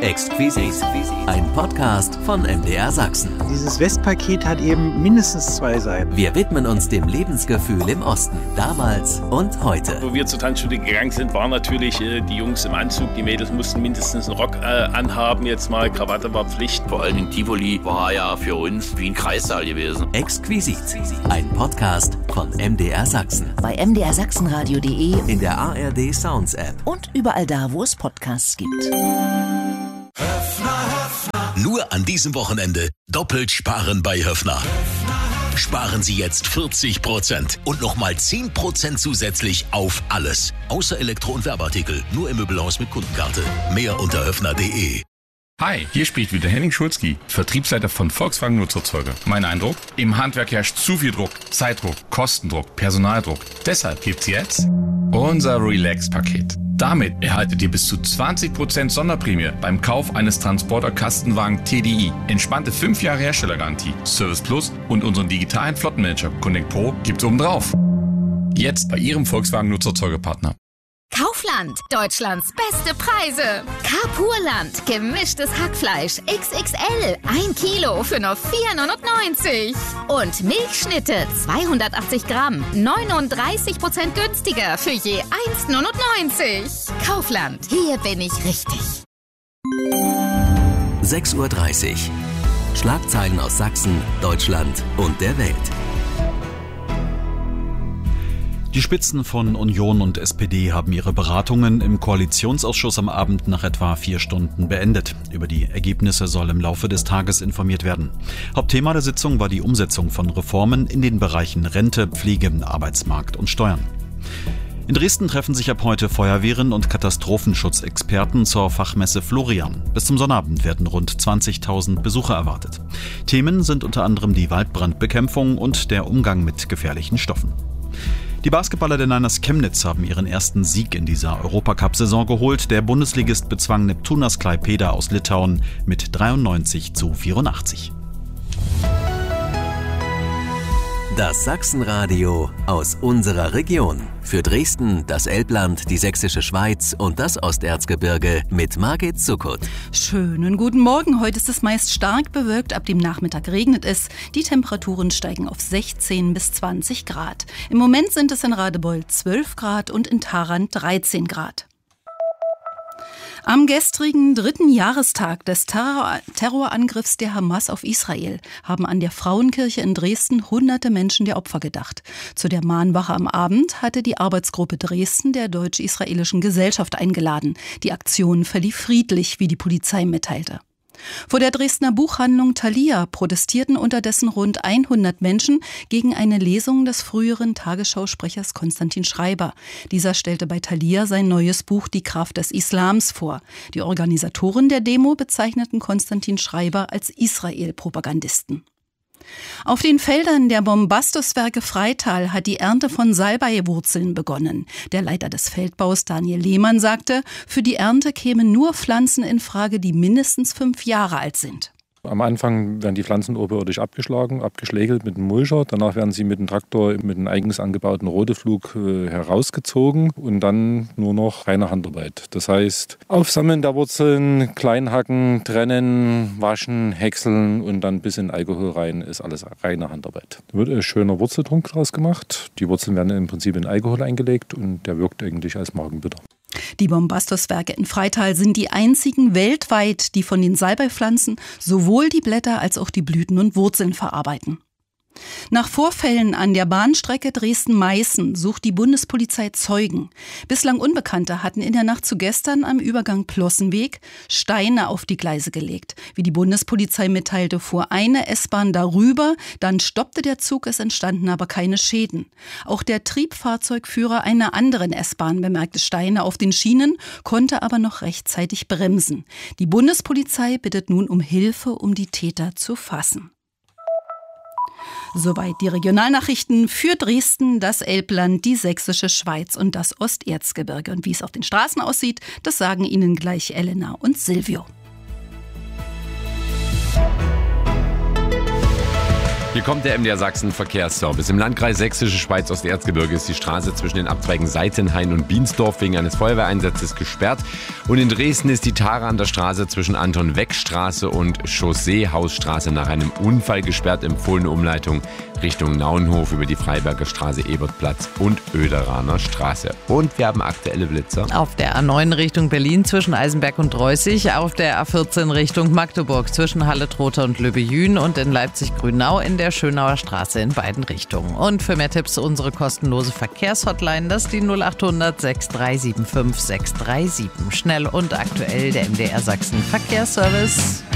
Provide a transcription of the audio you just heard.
Exquisit. Ein Podcast von MDR Sachsen. Dieses Westpaket hat eben mindestens 2 Seiten. Wir widmen uns dem Lebensgefühl im Osten, damals und heute. Wo wir zur Tanzschule gegangen sind, waren natürlich die Jungs im Anzug. Die Mädels mussten mindestens einen Rock anhaben. Jetzt mal Krawatte war Pflicht. Vor allen Dingen Tivoli war ja für uns wie ein Kreissaal gewesen. Exquisit. Ein Podcast von MDR Sachsen. Bei mdrsachsenradio.de, in der ARD Sounds App und überall da, wo es Podcasts gibt. Nur an diesem Wochenende doppelt sparen bei Höffner. Sparen Sie jetzt 40% und nochmal 10% zusätzlich auf alles. Außer Elektro- und Werbeartikel. Nur im Möbelhaus mit Kundenkarte. Mehr unter höffner.de. Hi, hier spricht wieder Henning Schulzki, Vertriebsleiter von Volkswagen Nutzerzeuger. Mein Eindruck? Im Handwerk herrscht zu viel Druck, Zeitdruck, Kostendruck, Personaldruck. Deshalb gibt's jetzt unser Relax-Paket. Damit erhaltet ihr bis zu 20% Sonderprämie beim Kauf eines Transporter-Kastenwagen TDI. Entspannte 5 Jahre Herstellergarantie, Service Plus und unseren digitalen Flottenmanager Connect Pro gibt's obendrauf. Jetzt bei Ihrem Volkswagen Nutzerzeugerpartner. Kaufland, Deutschlands beste Preise. Carpurland, gemischtes Hackfleisch XXL, 1 Kilo für nur 4,99 €. Und Milchschnitte, 280 Gramm, 39% günstiger für je 1,99 €. Kaufland, hier bin ich richtig. 6:30 Uhr. Schlagzeilen aus Sachsen, Deutschland und der Welt. Die Spitzen von Union und SPD haben ihre Beratungen im Koalitionsausschuss am Abend nach etwa 4 Stunden beendet. Über die Ergebnisse soll im Laufe des Tages informiert werden. Hauptthema der Sitzung war die Umsetzung von Reformen in den Bereichen Rente, Pflege, Arbeitsmarkt und Steuern. In Dresden treffen sich ab heute Feuerwehren und Katastrophenschutzexperten zur Fachmesse Florian. Bis zum Sonnabend werden rund 20.000 Besucher erwartet. Themen sind unter anderem die Waldbrandbekämpfung und der Umgang mit gefährlichen Stoffen. Die Basketballer der Niners Chemnitz haben ihren ersten Sieg in dieser Europacup-Saison geholt. Der Bundesligist bezwang Neptūnas Klaipėda aus Litauen mit 93:84. Das Sachsenradio aus unserer Region. Für Dresden, das Elbland, die Sächsische Schweiz und das Osterzgebirge mit Margit Zuckut. Schönen guten Morgen. Heute ist es meist stark bewölkt. Ab dem Nachmittag regnet es. Die Temperaturen steigen auf 16 bis 20 Grad. Im Moment sind es in Radebeul 12 Grad und in Tharandt 13 Grad. Am gestrigen 3. Jahrestag des Terrorangriffs der Hamas auf Israel haben an der Frauenkirche in Dresden hunderte Menschen der Opfer gedacht. Zu der Mahnwache am Abend hatte die Arbeitsgruppe Dresden der Deutsch-Israelischen Gesellschaft eingeladen. Die Aktion verlief friedlich, wie die Polizei mitteilte. Vor der Dresdner Buchhandlung Thalia protestierten unterdessen rund 100 Menschen gegen eine Lesung des früheren Tagesschausprechers Konstantin Schreiber. Dieser stellte bei Thalia sein neues Buch Die Kraft des Islams vor. Die Organisatoren der Demo bezeichneten Konstantin Schreiber als Israel-Propagandisten. Auf den Feldern der Bombastus-Werke Freital hat die Ernte von Salbeiwurzeln begonnen. Der Leiter des Feldbaus, Daniel Lehmann, sagte, für die Ernte kämen nur Pflanzen in Frage, die mindestens 5 Jahre alt sind. Am Anfang werden die Pflanzen oberirdisch abgeschlagen, abgeschlägelt mit einem Mulcher. Danach werden sie mit dem Traktor mit einem eigens angebauten Rodeflug herausgezogen und dann nur noch reine Handarbeit. Das heißt, Aufsammeln der Wurzeln, Kleinhacken, trennen, waschen, häckseln und dann bis in Alkohol rein ist alles reine Handarbeit. Da wird ein schöner Wurzeltrunk draus gemacht. Die Wurzeln werden im Prinzip in Alkohol eingelegt und der wirkt eigentlich als Magenbitter. Die Bombastus-Werke in Freital sind die einzigen weltweit, die von den Salbeipflanzen sowohl die Blätter als auch die Blüten und Wurzeln verarbeiten. Nach Vorfällen an der Bahnstrecke Dresden-Meißen sucht die Bundespolizei Zeugen. Bislang Unbekannte hatten in der Nacht zu gestern am Übergang Plossenweg Steine auf die Gleise gelegt. Wie die Bundespolizei mitteilte, fuhr eine S-Bahn darüber, dann stoppte der Zug, es entstanden aber keine Schäden. Auch der Triebfahrzeugführer einer anderen S-Bahn bemerkte Steine auf den Schienen, konnte aber noch rechtzeitig bremsen. Die Bundespolizei bittet nun um Hilfe, um die Täter zu fassen. Soweit die Regionalnachrichten für Dresden, das Elbland, die Sächsische Schweiz und das Osterzgebirge. Und wie es auf den Straßen aussieht, das sagen Ihnen gleich Elena und Silvio. Hier kommt der MDR Sachsen Verkehrsservice. Im Landkreis Sächsische Schweiz Osterzgebirge ist die Straße zwischen den Abzweigen Seitenhain und Biensdorf wegen eines Feuerwehreinsatzes gesperrt. Und in Dresden ist die Tharanter Straße zwischen Anton-Weck-Straße und Chausseehausstraße nach einem Unfall gesperrt. Empfohlene Umleitung Richtung Naunhof über die Freiberger Straße, Ebertplatz und Oederaner Straße. Und wir haben aktuelle Blitzer. Auf der A9 Richtung Berlin zwischen Eisenberg und Dreußig, auf der A14 Richtung Magdeburg zwischen Halle-Trotha und Löbejün und in Leipzig-Grünau in der Schönauer Straße in beiden Richtungen. Und für mehr Tipps unsere kostenlose Verkehrshotline, das ist die 0800 6375 637. Schnell und aktuell der MDR Sachsen Verkehrsservice.